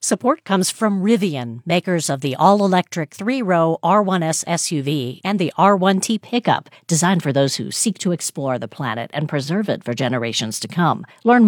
Support comes from Rivian, makers of the all-electric 3-row R1S SUV and the R1T pickup, designed for those who seek to explore the planet and preserve it for generations to come. Learn